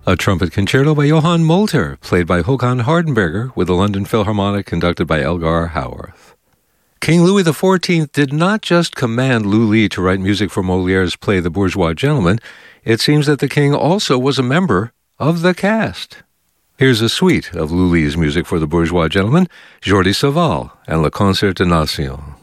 A trumpet concerto by Johann Molter, played by Håkan Hardenberger, with the London Philharmonic conducted by Elgar Howarth. King Louis XIV did not just command Lully to write music for Molière's play The Bourgeois Gentleman. It seems that the king also was a member of the cast. Here's a suite of Lully's music for The Bourgeois Gentleman, Jordi Savall and Le Concert des Nations.